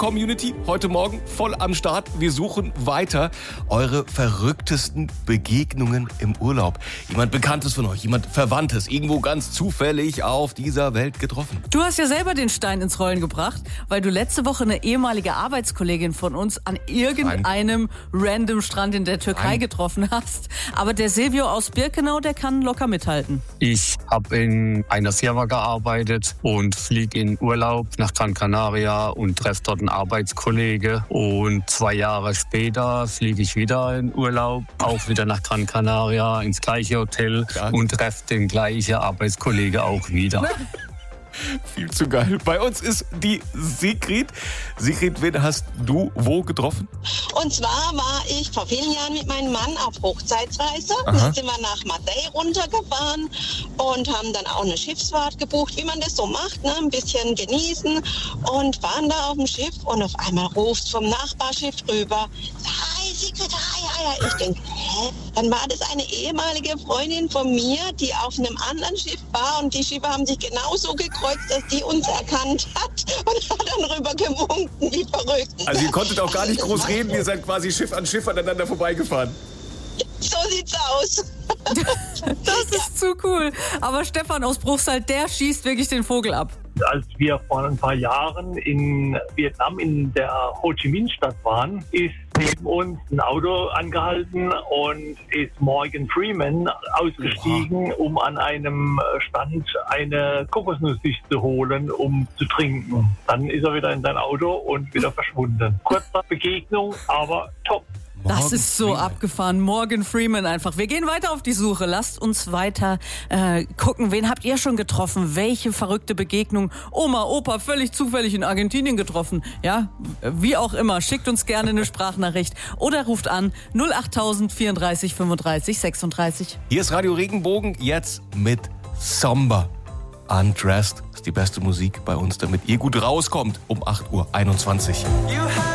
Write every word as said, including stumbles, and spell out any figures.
Community heute Morgen voll am Start. Wir suchen weiter eure verrücktesten Begegnungen im Urlaub. Jemand Bekanntes von euch, jemand Verwandtes, irgendwo ganz zufällig auf dieser Welt getroffen. Du hast ja selber den Stein ins Rollen gebracht, weil du letzte Woche eine ehemalige Arbeitskollegin von uns an irgendeinem random Strand in der Türkei Nein. getroffen hast. Aber der Silvio aus Birkenau, der kann locker mithalten. Ich habe in einer Firma gearbeitet und fliege in Urlaub nach Gran Canaria und treffe dort einen Arbeitskollege. Und zwei Jahre später fliege ich wieder in Urlaub, auch wieder nach Gran Canaria, ins gleiche Hotel Ja. und treffe den gleichen Arbeitskollege auch wieder. Viel zu geil. Bei uns ist die Sigrid. Sigrid, wen hast du wo getroffen? Und zwar war ich vor vielen Jahren mit meinem Mann auf Hochzeitsreise. Aha. Dann sind wir nach Marseille runtergefahren und haben dann auch eine Schiffsfahrt gebucht, wie man das so macht, ne? Ein bisschen genießen und waren da auf dem Schiff und auf einmal ruft vom Nachbarschiff rüber: Hi Sigrid, hi, hi, hi. Ich denke, hä? Dann war das eine ehemalige Freundin von mir, die auf einem anderen Schiff war und die Schiffe haben sich genauso gekreuzt, dass die uns erkannt hat und hat dann rüber gewunken, wie verrückt. Also ihr konntet auch gar nicht groß reden, ihr seid quasi Schiff an Schiff aneinander vorbeigefahren. So sieht's aus. Das ist zu cool. Aber Stefan aus Bruchsal, der schießt wirklich den Vogel ab. Als wir vor ein paar Jahren in Vietnam in der Ho Chi Minh Stadt waren, ist neben uns ein Auto angehalten und ist Morgan Freeman ausgestiegen, um an einem Stand eine Kokosnuss sich zu holen, um zu trinken. Dann ist er wieder in sein Auto und wieder verschwunden. Kurze Begegnung, aber top. Das Morgan ist so Freeman. abgefahren. Morgan Freeman einfach. Wir gehen weiter auf die Suche. Lasst uns weiter äh, gucken. Wen habt ihr schon getroffen? Welche verrückte Begegnung? Oma, Opa, völlig zufällig in Argentinien getroffen. Ja, wie auch immer. Schickt uns gerne eine Sprachnachricht oder ruft an null achttausend vierunddreißig fünfunddreißig sechsunddreißig. Hier ist Radio Regenbogen, jetzt mit Samba. Undressed ist die beste Musik bei uns, damit ihr gut rauskommt um acht Uhr einundzwanzig.